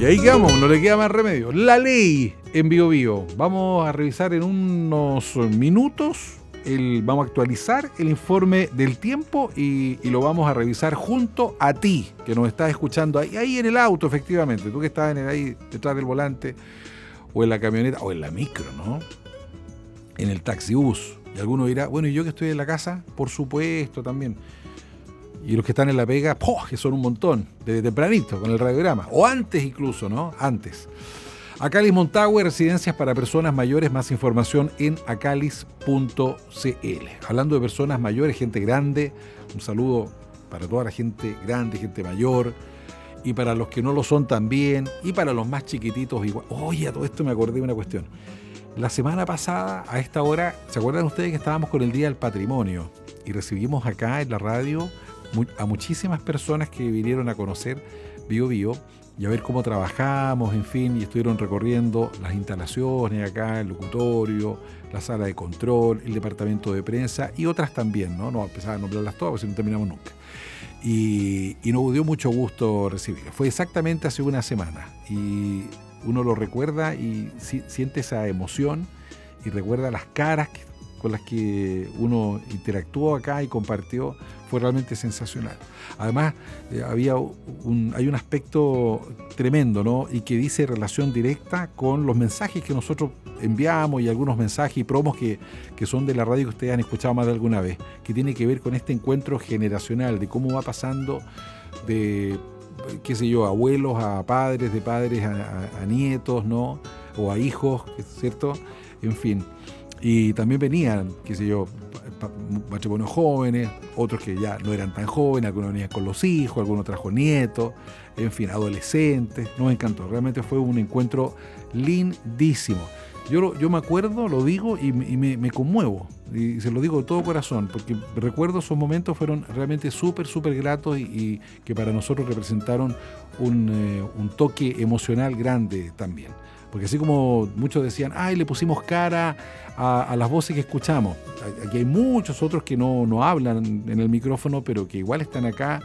Y ahí quedamos, no le queda más remedio. La ley en Bio Bio. Vamos a revisar en unos minutos, vamos a actualizar el informe del tiempo y lo vamos a revisar junto a ti, que nos estás escuchando ahí en el auto, efectivamente. Tú que estás ahí detrás del volante, o en la camioneta, o en la micro, ¿no? En el taxibús. Y alguno dirá, bueno, ¿y yo que estoy en la casa? Por supuesto, también. Y los que están en la pega, ¡poh!, que son un montón, desde tempranito, con el radiograma. O antes incluso, ¿no? Antes. Acalis Montague, residencias para personas mayores. Más información en acalis.cl. Hablando de personas mayores, gente grande, un saludo para toda la gente grande, gente mayor, y para los que no lo son también, y para los más chiquititos igual. Oye, a todo esto me acordé de una cuestión. La semana pasada, a esta hora, ¿se acuerdan ustedes que estábamos con el Día del Patrimonio? Y recibimos acá en la radio a muchísimas personas que vinieron a conocer Bio Bio y a ver cómo trabajamos, en fin, y estuvieron recorriendo las instalaciones acá, el locutorio, la sala de control, el departamento de prensa y otras también, ¿no? No empezaba a nombrarlas todas porque no terminamos nunca. Y nos dio mucho gusto recibirlo. Fue exactamente hace una semana y uno lo recuerda y siente esa emoción y recuerda las caras con las que uno interactuó acá y compartió. Fue realmente sensacional. Además, hay un aspecto tremendo, ¿no? Y que dice relación directa con los mensajes que nosotros enviamos y algunos mensajes y promos que son de la radio que ustedes han escuchado más de alguna vez, que tiene que ver con este encuentro generacional, de cómo va pasando de, qué sé yo, abuelos a padres, de padres a nietos, ¿no? O a hijos, ¿cierto? En fin. Y también venían, qué sé yo, matrimonios jóvenes, otros que ya no eran tan jóvenes, algunos venían con los hijos, algunos trajo nietos, en fin, adolescentes. Nos encantó, realmente fue un encuentro lindísimo. Yo me acuerdo, lo digo y me conmuevo, y se lo digo de todo corazón, porque recuerdo esos momentos fueron realmente súper gratos y que para nosotros representaron un toque emocional grande también. Porque así como muchos decían, ay, le pusimos cara a las voces que escuchamos. Aquí hay muchos otros que no hablan en el micrófono, pero que igual están acá